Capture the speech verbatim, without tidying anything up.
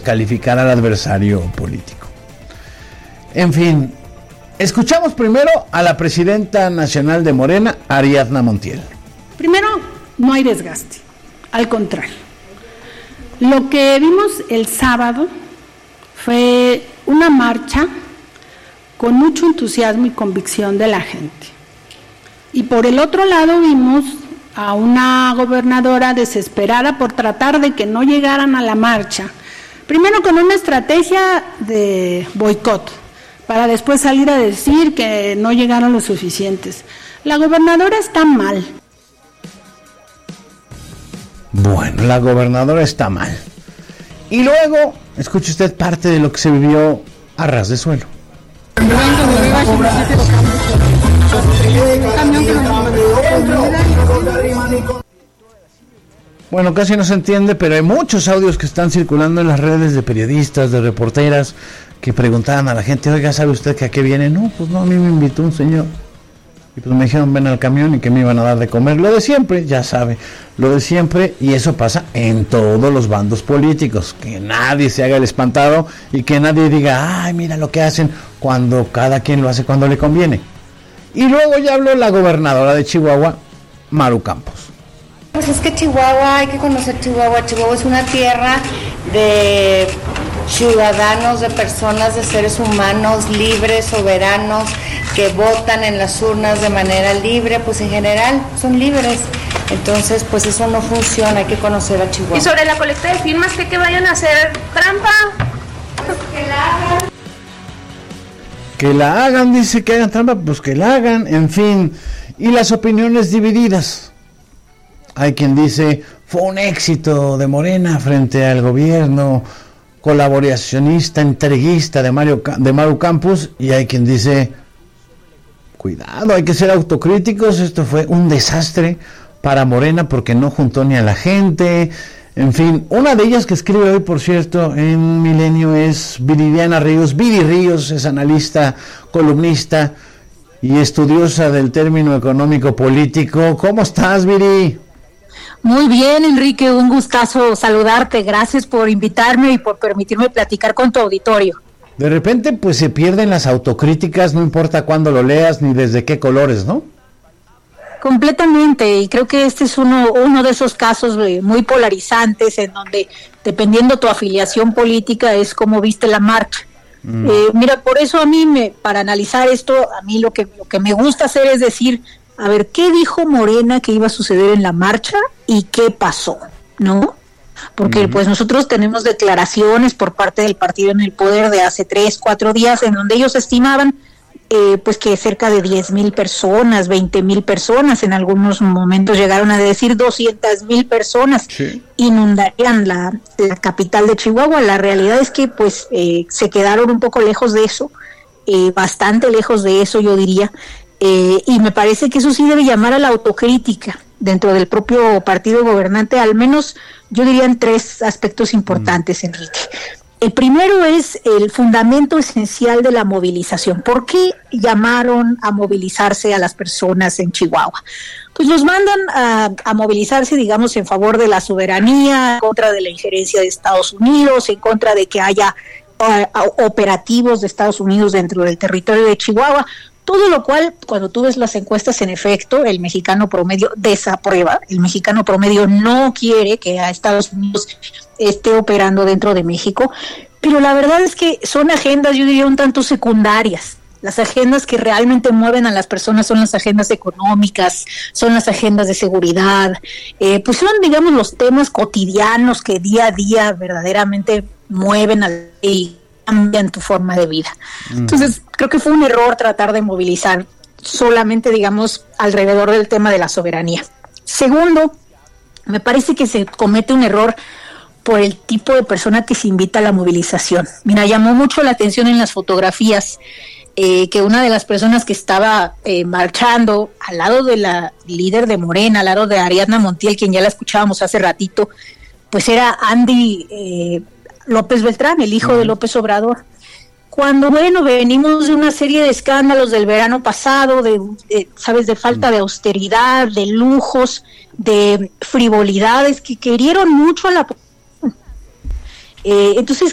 descalificar al adversario político. En fin, escuchamos primero a la presidenta nacional de Morena, Ariadna Montiel. Primero, no hay desgaste, al contrario. Lo que vimos el sábado fue una marcha con mucho entusiasmo y convicción de la gente. Y por el otro lado vimos a una gobernadora desesperada por tratar de que no llegaran a la marcha. Primero con una estrategia de boicot, para después salir a decir que no llegaron los suficientes. La gobernadora está mal. Bueno, la gobernadora está mal. Y luego, escuche usted parte de lo que se vivió a ras de suelo. Bueno, casi no se entiende, pero hay muchos audios que están circulando en las redes de periodistas, de reporteras, que preguntaban a la gente, oiga, ¿sabe usted que a qué viene? No, pues no, a mí me invitó un señor. Y pues me dijeron, ven al camión y que me iban a dar de comer. Lo de siempre, ya sabe, lo de siempre, y eso pasa en todos los bandos políticos. Que nadie se haga el espantado y que nadie diga, ay, mira lo que hacen, cuando cada quien lo hace cuando le conviene. Y luego ya habló la gobernadora de Chihuahua, Maru Campos. Pues es que Chihuahua, hay que conocer Chihuahua. Chihuahua es una tierra de ciudadanos, de personas, de seres humanos libres, soberanos, que votan en las urnas de manera libre, pues en general son libres. Entonces, pues eso no funciona, hay que conocer a Chihuahua. Y sobre la colecta de firmas, ¿qué que vayan a hacer trampa? Pues que la hagan. Que la hagan, dice que hagan trampa, pues que la hagan, en fin. Y las opiniones divididas. Hay quien dice, fue un éxito de Morena frente al gobierno colaboracionista, entreguista de Mario de Maru Campos, y hay quien dice, cuidado, hay que ser autocríticos, esto fue un desastre para Morena porque no juntó ni a la gente. En fin, una de ellas que escribe hoy, por cierto, en Milenio es Viridiana Ríos. Viri Ríos es analista, columnista y estudiosa del término económico político. ¿Cómo estás, Viri? Muy bien, Enrique, un gustazo saludarte. Gracias por invitarme y por permitirme platicar con tu auditorio. De repente, pues se pierden las autocríticas, no importa cuándo lo leas ni desde qué colores, ¿no? Completamente, y creo que este es uno, uno de esos casos muy polarizantes en donde, dependiendo tu afiliación política, es como viste la marcha. Mm. Eh, mira, por eso a mí, me, para analizar esto, a mí lo que, lo que me gusta hacer es decir, a ver, ¿qué dijo Morena que iba a suceder en la marcha y qué pasó? ¿No? Porque uh-huh. pues nosotros tenemos declaraciones por parte del partido en el poder de hace tres, cuatro días en donde ellos estimaban eh, pues que cerca de diez mil personas, veinte mil personas, en algunos momentos llegaron a decir doscientas mil personas sí. inundarían la, la capital de Chihuahua. La realidad es que pues eh, se quedaron un poco lejos de eso, eh, bastante lejos de eso yo diría. Eh, y me parece que eso sí debe llamar a la autocrítica dentro del propio partido gobernante, al menos yo diría en tres aspectos importantes, mm. Enrique. El primero es el fundamento esencial de la movilización. ¿Por qué llamaron a movilizarse a las personas en Chihuahua? Pues los mandan a, a movilizarse, digamos, en favor de la soberanía, en contra de la injerencia de Estados Unidos, en contra de que haya uh, operativos de Estados Unidos dentro del territorio de Chihuahua. Todo lo cual, cuando tú ves las encuestas, en efecto, el mexicano promedio desaprueba, el mexicano promedio no quiere que a Estados Unidos esté operando dentro de México, pero la verdad es que son agendas, yo diría, un tanto secundarias. Las agendas que realmente mueven a las personas son las agendas económicas, son las agendas de seguridad, eh, pues son, digamos, los temas cotidianos que día a día verdaderamente mueven al país, cambian tu forma de vida. Mm. Entonces, creo que fue un error tratar de movilizar solamente, digamos, alrededor del tema de la soberanía. Segundo, me parece que se comete un error por el tipo de persona que se invita a la movilización. Mira, llamó mucho la atención en las fotografías eh, que una de las personas que estaba eh, marchando al lado de la líder de Morena, al lado de Ariadna Montiel, quien ya la escuchábamos hace ratito, pues era Andy eh, López Beltrán, el hijo uh-huh. de López Obrador. Cuando, bueno, venimos de una serie de escándalos del verano pasado, de, de sabes, de falta uh-huh. de austeridad, de lujos, de frivolidades que querieron mucho a la eh, entonces